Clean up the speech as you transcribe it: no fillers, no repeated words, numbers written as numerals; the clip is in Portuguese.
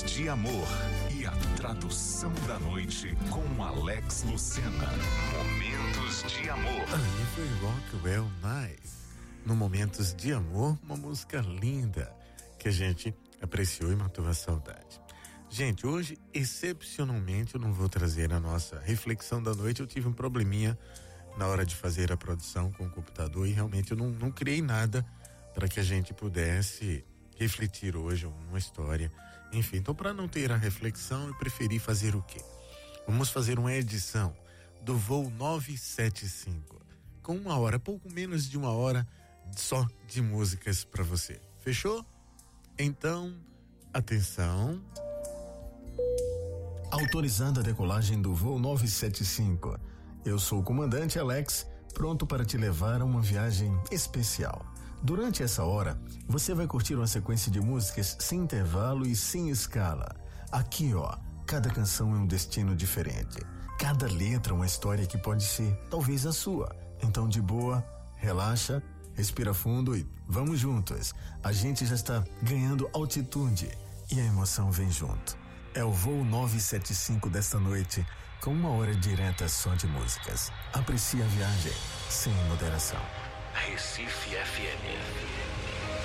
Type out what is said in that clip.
Momentos de amor e a tradução da noite com Alex Lucena. Momentos de amor. Ali foi Rockwell Nice. No Momentos de Amor, uma música linda que a gente apreciou e matou a saudade. Gente, hoje, excepcionalmente, eu não vou trazer a nossa reflexão da noite. Eu tive um probleminha na hora de fazer a produção com o computador e realmente eu não criei nada para que a gente pudesse refletir hoje uma história. Enfim, então para não ter a reflexão, eu preferi fazer o quê? Vamos fazer uma edição do voo 975 com uma hora, pouco menos de uma hora só de músicas para você. Fechou? Então, atenção. Autorizada a decolagem do voo 975. Eu sou o comandante Alex, pronto para te levar a uma viagem especial. Durante essa hora, você vai curtir uma sequência de músicas sem intervalo e sem escala. Aqui, ó, cada canção é um destino diferente. Cada letra uma história que pode ser, talvez, a sua. Então, de boa, relaxa, respira fundo e vamos juntos. A gente já está ganhando altitude e a emoção vem junto. É o voo 975 desta noite, com uma hora direta só de músicas. Aprecie a viagem sem moderação. Recife FM.